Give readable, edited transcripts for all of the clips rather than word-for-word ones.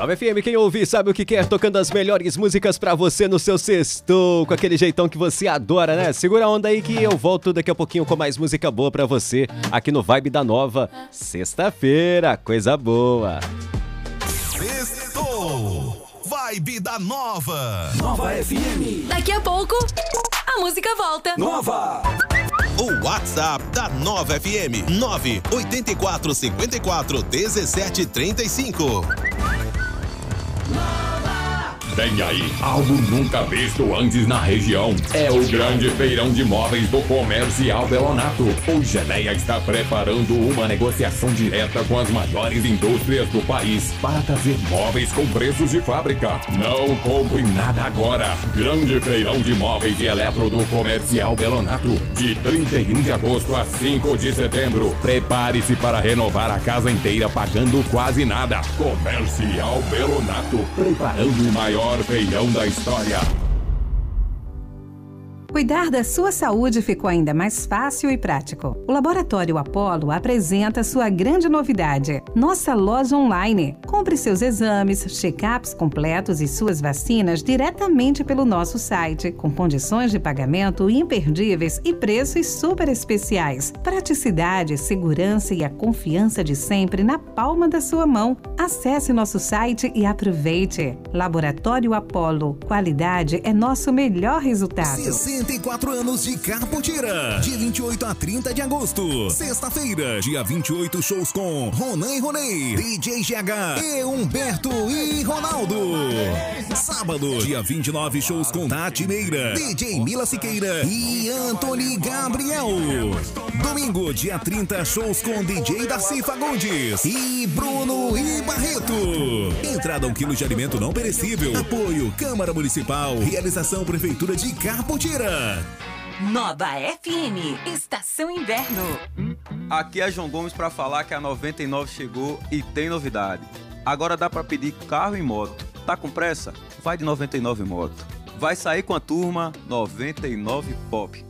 Nova FM, quem ouve sabe o que quer, tocando as melhores músicas pra você no seu sextou, com aquele jeitão que você adora, né? Segura a onda aí que eu volto daqui a pouquinho com mais música boa pra você, aqui no Vibe da Nova, sexta-feira, coisa boa. Sextou, Vibe da Nova. Nova FM. Daqui a pouco, a música volta. Nova. O WhatsApp da Nova FM, 984 54 17 35. Vem aí, algo nunca visto antes na região. É o grande feirão de móveis do Comercial Belonato. O Geleia está preparando uma negociação direta com as maiores indústrias do país para trazer móveis com preços de fábrica. Não compre nada agora. Grande feirão de móveis e eletro do Comercial Belonato, de 31 de agosto a 5 de setembro. Prepare-se para renovar a casa inteira pagando quase nada. Comercial Belonato, preparando o maior feirão da história. Cuidar da sua saúde ficou ainda mais fácil e prático. O Laboratório Apollo apresenta sua grande novidade, nossa loja online. Compre seus exames, check-ups completos e suas vacinas diretamente pelo nosso site, com condições de pagamento imperdíveis e preços super especiais. Praticidade, segurança e a confiança de sempre na palma da sua mão. Acesse nosso site e aproveite. Laboratório Apollo. Qualidade é nosso melhor resultado. 64 anos de Caputira. De 28 a 30 de agosto. Sexta-feira, dia 28, shows com Ronan e Ronei, DJ GH e Humberto e Ronaldo. Sábado, dia 29, shows com Tati Meira, DJ Mila Siqueira e Anthony Gabriel. Domingo, dia 30, shows com DJ Darcy Fagundes e Bruno e Barreto. Entrada 1 quilo de alimento não perecível. Apoio Câmara Municipal. Realização Prefeitura de Caputira. Nova FM, Estação Inverno. Aqui é João Gomes para falar que a 99 chegou e tem novidade. Agora dá para pedir carro e moto. Tá com pressa? Vai de 99 Moto. Vai sair com a turma 99 Pop.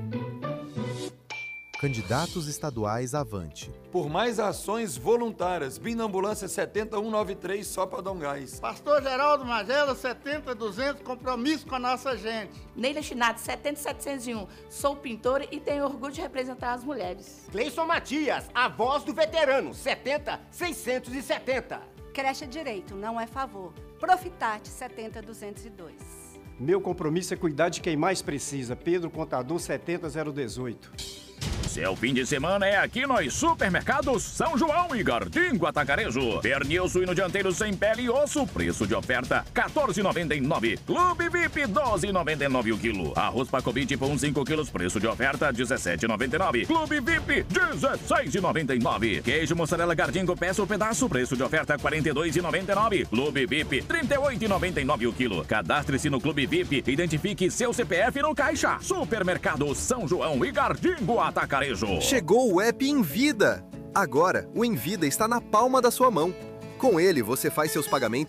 Candidatos estaduais avante. Por mais ações voluntárias, Binambulância 70193 só para dar um gás. Pastor Geraldo Magela 70200, compromisso com a nossa gente. Neila Chinato 70701, sou pintora e tenho orgulho de representar as mulheres. Cleison Matias, a voz do veterano 70670. Creche Direito, não é favor. Profitate 70202. Meu compromisso é cuidar de quem mais precisa. Pedro Contador 70018. Seu fim de semana é aqui nos supermercados São João e Gardingo Atacarejo. Pernil suíno dianteiro sem pele e osso, preço de oferta R$14,99. Clube VIP R$12,99 o quilo. Arroz Pacobi tipo 5 quilos, preço de oferta R$17,99. Clube VIP R$16,99. Queijo mussarela Gardingo peça ou pedaço, preço de oferta R$42,99. Clube VIP R$38,99 o quilo. Cadastre-se no Clube VIP, identifique seu CPF no caixa. Supermercado São João e Gardingo Atacarejo. Chegou o app Envida. Agora, o Envida está na palma da sua mão. Com ele, você faz seus pagamentos